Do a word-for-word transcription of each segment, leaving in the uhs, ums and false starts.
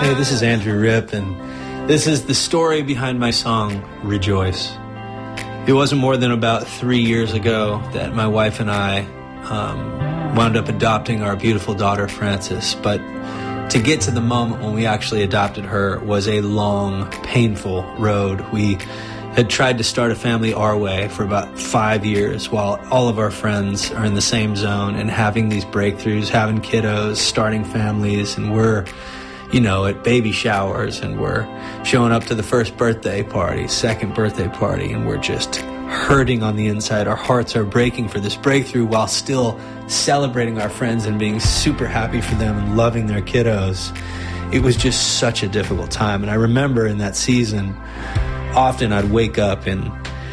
Hey, this is Andrew Ripp, and this is the story behind my song, Rejoice. It wasn't more than about three years ago that my wife and I um, wound up adopting our beautiful daughter, Frances, but to get to the moment when we actually adopted her was a long, painful road. We had tried to start a family our way for about five years while all of our friends are in the same zone and having these breakthroughs, having kiddos, starting families, and we're, you know, at baby showers, and we're showing up to the first birthday party, second birthday party, and we're just hurting on the inside. Our hearts are breaking for this breakthrough while still celebrating our friends and being super happy for them and loving their kiddos. It was just such a difficult time. And I remember in that season, often I'd wake up and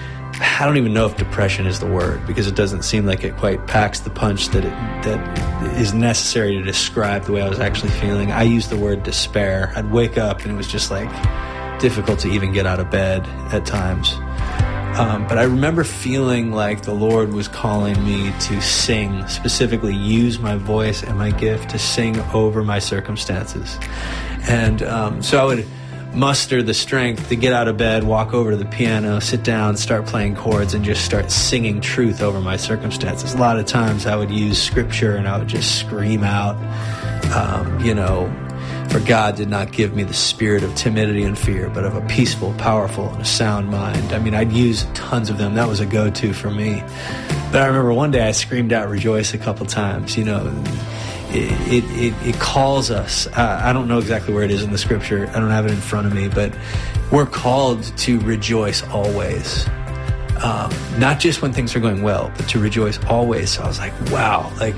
I don't even know if depression is the word, because it doesn't seem like it quite packs the punch that it, that is necessary to describe the way I was actually feeling. I used the word despair. I'd wake up and it was just like difficult to even get out of bed at times. Um, but I remember feeling like the Lord was calling me to sing, specifically use my voice and my gift to sing over my circumstances. And um, so I would muster the strength to get out of bed, walk over to the piano, sit down, start playing chords, and just start singing truth over my circumstances. A lot of times I would use scripture and I would just scream out, um, you know, for God did not give me the spirit of timidity and fear, but of a peaceful, powerful, and a sound mind. I mean, I'd use tons of them. That was a go-to for me. But I remember one day I screamed out rejoice a couple times, you know. It, it, it calls us. Uh, I don't know exactly where it is in the scripture. I don't have it in front of me, but we're called to rejoice always. Um, not just when things are going well, but to rejoice always. So I was like, wow, like,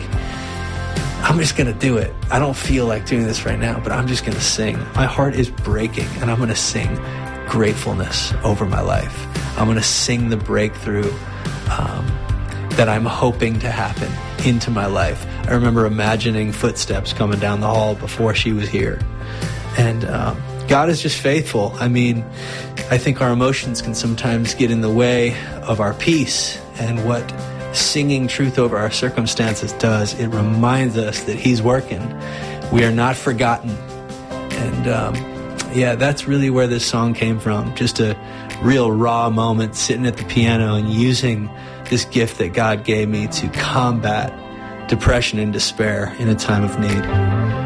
I'm just going to do it. I don't feel like doing this right now, but I'm just going to sing. My heart is breaking, and I'm going to sing gratefulness over my life. I'm going to sing the breakthrough um, that I'm hoping to happen into my life. I remember imagining footsteps coming down the hall before she was here. And um, God is just faithful. I mean, I think our emotions can sometimes get in the way of our peace, and what singing truth over our circumstances does, it reminds us that He's working. We are not forgotten. And um, yeah, that's really where this song came from. Just a real raw moment sitting at the piano and using this gift that God gave me to combat depression and despair in a time of need.